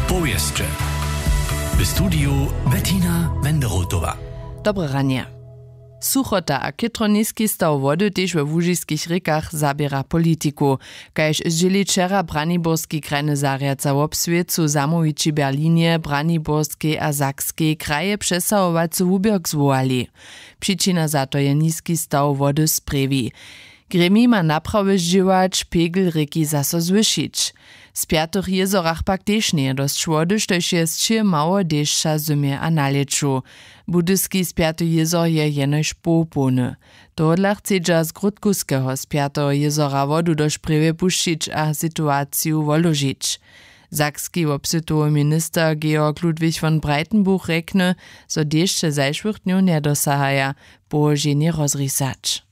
Powieszcze. W studiu Bettina Wenderotowa. Dobre ranie. Suchota a kytroniski staw wody też we łużyskich rykach zabiera polityku. Kajż zdzieli wczera Braniborski krajny zariadca w obswiecu zamowici Berlinie, Braniborskie a Sakskie kraje przesahować wubierk zwołali. Przyczyna za to je niski staw wody sprewi. Gremi ma naprawy zdziłać, pegel ryki zaso zwyšić. Z piatych jezorach pak też nie dość wody, štož je sčir mało dešća zimie a naleczu. Budyski z piatych jezor je jenož połpony. Tohodla chcedža z Grudkuskiego z piatego jezora wodu dość priewie puščić a situaciju woložić. Sakski obsytowy minister Georg Ludwig von Breitenbuch rekne, so dešće zajšwych dniu nie dosahaja, położenie rozrysać.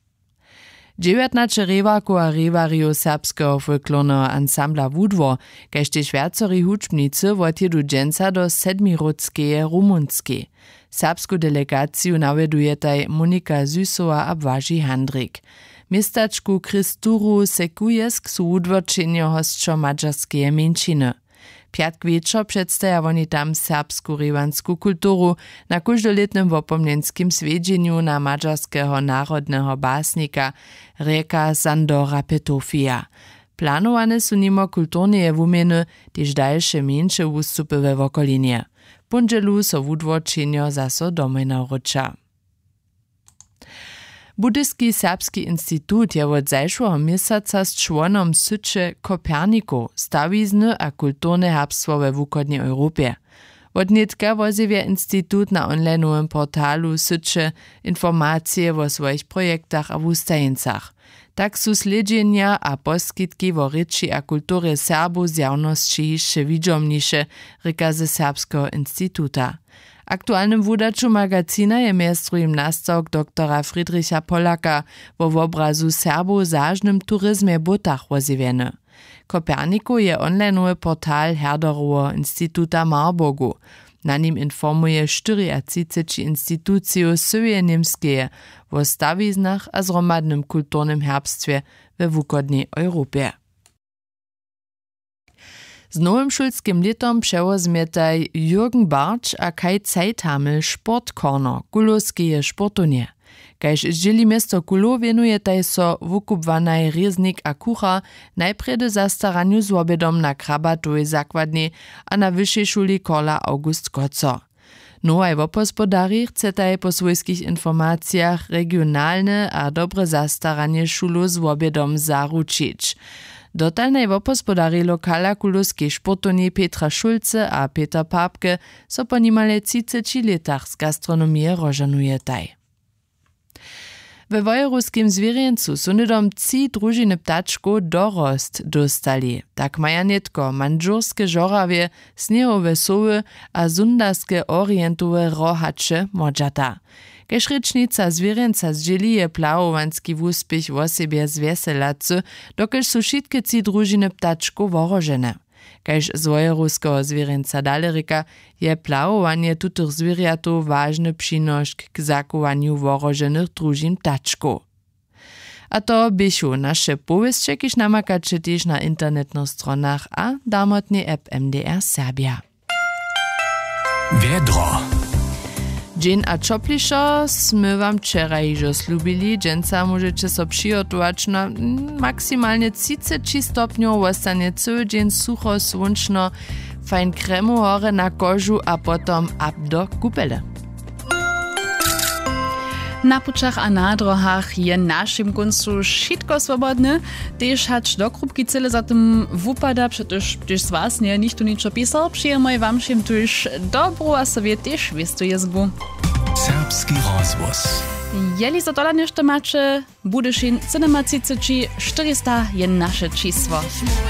19 rewaku a rewariu serbskeho folklorneho ansambla Wudwo, kaž tež viaceri hudžbnicy wotjedu dženca do Sedmirodskeje Rumunskie. Serbsku delegaciju navedujetaj Monika Zysova a Błażej Handrik. Miestačku Kristuru Sekujesk su wudwočenje hostčo mađarskeje menšiny. Piatk wieczor przedstawia oni tam serbsku rewansku kulturu na każdoletnym wopomnienskim swiedźeniu na mađarskiego narodnego basnika Reka Sandora Petofija. Planowane su nimo kulturneje wumieny, też dalsze mniejsze wustupy we wokolinie. Pundzelu so wudwočenjo zaso domena ruča. Budyski Serbski Institut je od zajšłego miesiąca z członom syče Koperniku, stawizny a kulturne herbstwo we wukodnej Europie. Od niedka woziwie Institut na online'owym portalu syče informacje o swoich projektach a wustajencach. Tak su sledźenia a poskitki o ryči a kulturze Serbu z javnosti jeszcze widomniejsze, ryka ze Serbskiego Instituta. Aktualnym wudaču magazina je miestrujem nastawk doktora Friedricha Polaka wo obrazu Serbu zažnym turizmie butach woziwieny. Koperniku je online'owy portal Herderowo Instituta Marburgu. Na nim informuje 34 instytucje syje niemskie o stawiznach a zromadnym kulturnym herbstwie we wukodnej Europie. Z nowym szulskim letom przewozmietaj Jürgen Bartsch a Kai Zeithamel Sportkorner, kulowskie sportonie. Kajż zdzieli miasto Kulo wienuje so wukupwanaj rieznik a kucha najpredy za staraniu z obedom na krabatowej zakładni a na wyższej szuli Korla August Koco. No a wopospodari chcetaj po swojskich informacjach regionalne a dobre zastaranie szulu z obedom zaručić. Dotalnej wopospodari lokala kulowskiej sportonie Petra Schulze a Peter Papke so po nimale 30 letach z gastronomie rożanujetaj. We wojewódzkim zwierzęcu su nydom 3 drużyny ptaczków dorost dostali. Tak maja netko mandżurskie żorawie, sniehowe sowy a zundarskie orientowe rohacze modżata. Kež rečnica zwierzęca zdzieli je plawowanski wuspich o siebie zwieselacy, dokelž su šitke 3 drużyny ptaczków worożene. Kaž z wojeruskiego zwierzęca dalerika je plawowanie tutych zwierzatów ważny przynośk k zakowaniu worożenych drużyn ptaczków. A to byšu nasze powieszcze, kiž namakače też na internetnych stronach a damotnie app MDR Serbia. Wiedro. Dzień a czoplišo sme wam wczoraj już slubili. Dżęca możecie so przygotować na maksymalnie 30 stopniów, ostanie cały dzień sucho, słončno, fajn kremu hore na kożu a potom ab do kupele. Na pučach a na drohach je našim koncu šitko swobodne, tež hač do krupki cele za tym wupada, przecież z was nie nikt ničo pisał, przyjemaj wam všim tuž dobro a sobie tež wistu jezbu. Serbski rozvoz. Jeli za dola nešto mače, budešin 400 je naše čísło.